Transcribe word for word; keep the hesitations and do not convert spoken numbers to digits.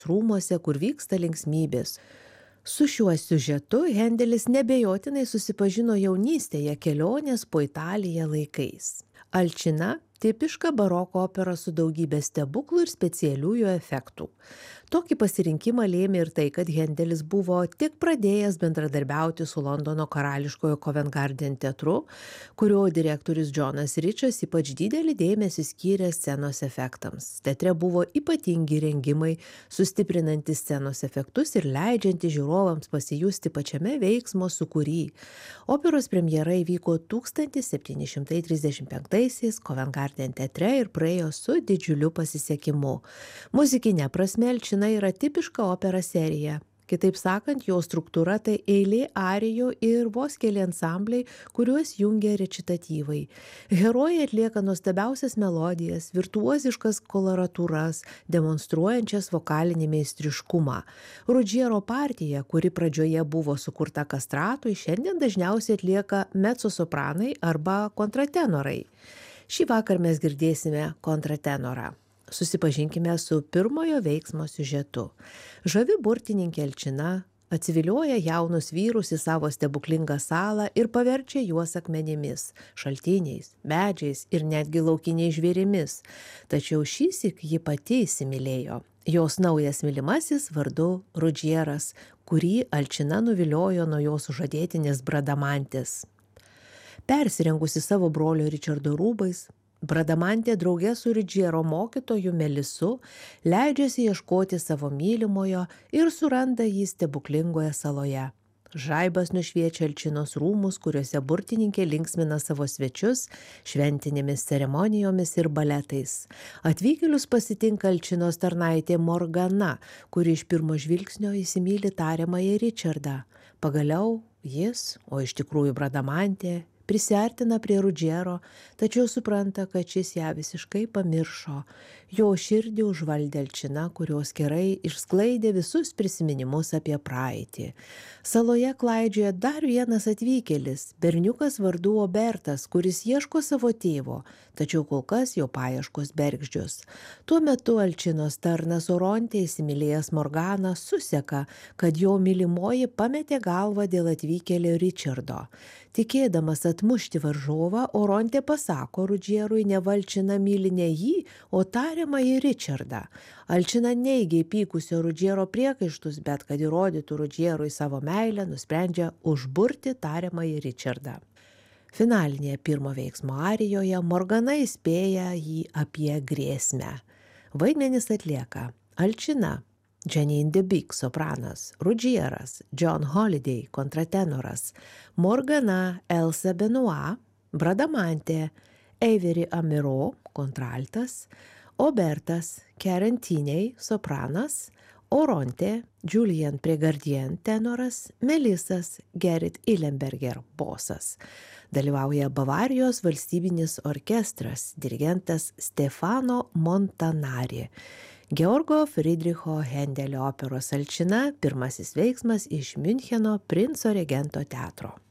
rūmuose, kur vyksta linksmybės. Su šiuo siužetu Hendelis nebejotinai susipažino jaunystėje kelionės po Italiją laikais. Alčina – tipiška baroko opera su daugybė stebuklų ir specialiųjų efektų. Tokį pasirinkimą lėmė ir tai, kad Hendelis buvo tik pradėjęs bendradarbiauti su Londono karališkojo Covent Garden teatru, kurio direktorius Džonas Ričas ypač didelį dėmesį skyrė scenos efektams. Teatre buvo ypatingi rengimai, sustiprinantys scenos efektus ir leidžiantys žiūrovams pasijusti pačiame veiksmo sūkury. Operos premjera įvyko tūkstantis septyni šimtai trisdešimt penktaisiais Covent Garden teatre ir praėjo su didžiuliu pasisekimu. Muzikinė prasme Alčina yra tipiška opera serija. Kitaip sakant, jo struktūra tai eilė arijų ir vos keli ansambliai, kuriuos jungia rečitatyvai. Herojai atlieka nuostabiausias melodijas, virtuoziškas koloratūras, demonstruojančias vokalinį meistriškumą. Ruggiero partija, kuri pradžioje buvo sukurta kastratui, šiandien dažniausiai atlieka mezzo-sopranai arba kontratenorai. Šį vakar mes girdėsime kontratenorą. Susipažinkime su pirmojo veiksmo siužetu. Žavi burtininkė Alčina atsivilioja jaunus vyrus į savo stebuklingą salą ir paverčia juos akmenimis, šaltiniais, medžiais ir netgi laukiniais žvėrimis. Tačiau šįsyk ji pati įsimylėjo. Jos naujas mylimasis vardu Ruggieras, kurį Alčina nuviliojo nuo jos sužadėtinės Bradamantės. Persirengusi savo brolio Ričardo rūbais, Bradamantė drauge su Ruggiero mokytoju Melisu leidžiasi ieškoti savo mylimojo ir suranda jį stebuklingoje saloje. Žaibas nušviečia Alčinos rūmus, kuriuose burtininkė linksmina savo svečius šventinėmis ceremonijomis ir baletais. Atvykėlius pasitinka Alčinos tarnaitė Morgana, kuri iš pirmo žvilgsnio įsimyli tariamąjį Ričardą. Pagaliau jis, o iš tikrųjų Bradamantė, prisiartina prie Ruggiero, tačiau supranta, kad šis ją visiškai pamiršo. Jo širdį užvaldė Alčina, kurios kerai išsklaidė visus prisiminimus apie praeitį. Saloje klaidžioja dar vienas atvykėlis, berniukas vardu Obertas, kuris ieško savo tėvo, tačiau kol kas jo paieškos bergždžios. Tuo metu Alčinos tarnas Orontė, įsimylėjęs Morganą, suseka, kad jo mylimoji pametė galvą dėl atvykėlio Ričardo. Tikėdamas atmušti varžovą, Orontė pasako Ruggierui, neva Alčina myli ne jį, o tariamąjį Ričardą. Alčina neigia įpykusio Ruggiero priekaištus, bet kad įrodytų Ruggierui savo meilę, nusprendžia užburti tariamąjį Ričardą. Finalinėje pirmo veiksmo arijoje Morgana įspėja jį apie grėsmę. Vaidmenis atlieka Alčina, Janine Debicq sopranas, Ruggieras, John Holiday kontratenoras, Morgana Elsa Benoit, Bradamantė Avery Amiro kontraltas, Obertas Karen Tinney sopranas, Orontė Julian Pregardien tenoras, Melisas Gerrit Illenberger bosas. Dalyvauja Bavarijos valstybinis orkestras, dirigentas Stefano Montanari. Georgo Friedricho Hendelio operos Alčina, pirmasis veiksmas iš Miuncheno princo regento teatro.